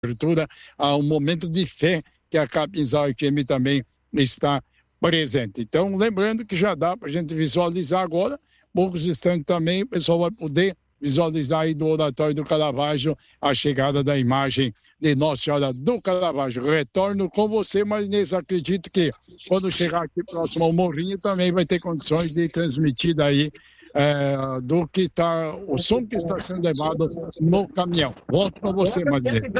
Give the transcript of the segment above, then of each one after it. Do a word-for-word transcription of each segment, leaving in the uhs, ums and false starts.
abertura a um momento de fé que a Capinzal F M também está presente. Então, lembrando que já dá para a gente visualizar agora, poucos instantes também, o pessoal vai poder visualizar aí do Oratório do Caravaggio a chegada da imagem de Nossa Senhora do Caravaggio. Retorno com você, Marinês. Acredito que quando chegar aqui próximo ao Morrinho também vai ter condições de transmitir daí é, do que está, o som que está sendo levado no caminhão. Volto com você, Marinês.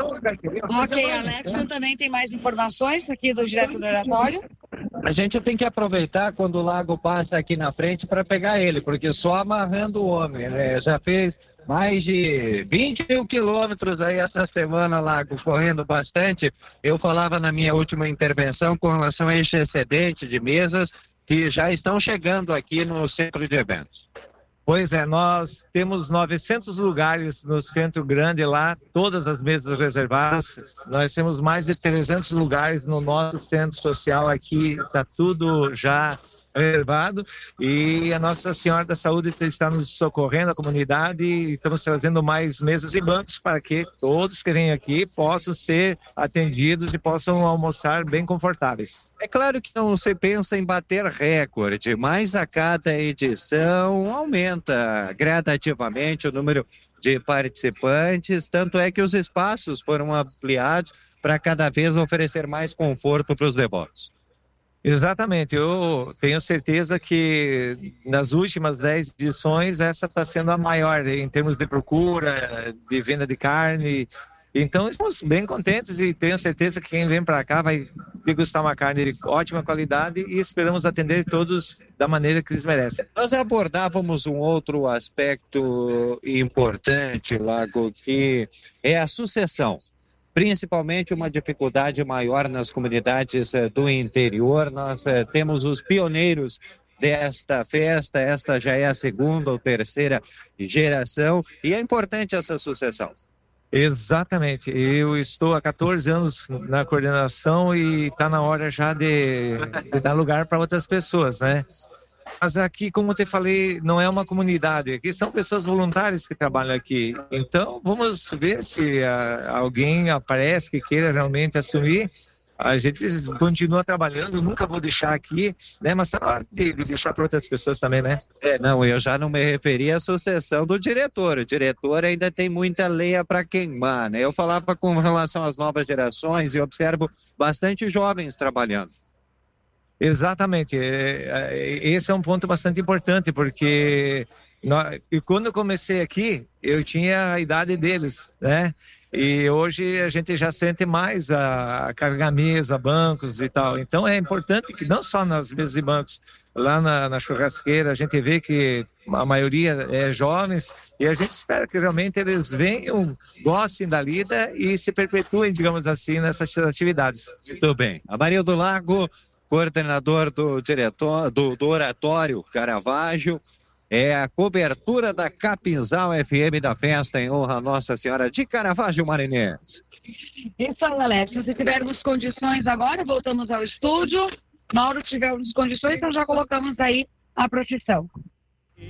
Ok, Alex, também tem mais informações aqui do direto do Oratório? A gente tem que aproveitar quando o Lago passa aqui na frente para pegar ele, porque só amarrando o homem, né? Já fez mais de vinte mil quilômetros aí essa semana, Lago, correndo bastante. Eu falava na minha última intervenção com relação a esse excedente de mesas que já estão chegando aqui no centro de eventos. Pois é, nós temos novecentos lugares no Centro Grande lá, todas as mesas reservadas. Nós temos mais de trezentos lugares no nosso centro social aqui, está tudo já reservado. E a Nossa Senhora da Saúde está nos socorrendo, a comunidade, e estamos trazendo mais mesas e bancos para que todos que vêm aqui possam ser atendidos e possam almoçar bem confortáveis. É claro que não se pensa em bater recorde, mas a cada edição aumenta gradativamente o número de participantes, tanto é que os espaços foram ampliados para cada vez oferecer mais conforto para os devotos. Exatamente, eu tenho certeza que nas últimas dez edições essa está sendo a maior em termos de procura, de venda de carne. Então estamos bem contentes e tenho certeza que quem vem para cá vai degustar uma carne de ótima qualidade e esperamos atender todos da maneira que eles merecem. Nós abordávamos um outro aspecto importante, Lago, que é a sucessão. Principalmente uma dificuldade maior nas comunidades do interior. Nós eh, temos os pioneiros desta festa, esta já é a segunda ou terceira geração, e é importante essa sucessão. Exatamente, eu estou há quatorze anos na coordenação e está na hora já de, de dar lugar para outras pessoas, né? Mas aqui, como eu te falei, não é uma comunidade, aqui são pessoas voluntárias que trabalham aqui. Então, vamos ver se a, alguém aparece que queira realmente assumir. A gente continua trabalhando, nunca vou deixar aqui, né? Mas está na hora de deixar para outras pessoas também, né? É, não, eu já não me referi à sucessão do diretor. O diretor ainda tem muita lenha para queimar, né? Eu falava com relação às novas gerações e observo bastante jovens trabalhando. Exatamente, esse é um ponto bastante importante, porque nós, e quando eu comecei aqui, eu tinha a idade deles, né? E hoje a gente já sente mais a, a carregar mesa, bancos e tal. Então é importante que não só nas mesas e bancos, lá na, na churrasqueira a gente vê que a maioria é jovens e a gente espera que realmente eles venham, gostem da lida e se perpetuem, digamos assim, nessas atividades. Muito bem. Amarildo Lago, coordenador do, diretor, do, do Oratório Caravaggio, é a cobertura da Capinzal F M da festa em honra a Nossa Senhora de Caravaggio, Marinês. Isso aí, Alex. Se tivermos condições agora, voltamos ao estúdio. Mauro, se tivermos condições, então já colocamos aí a procissão.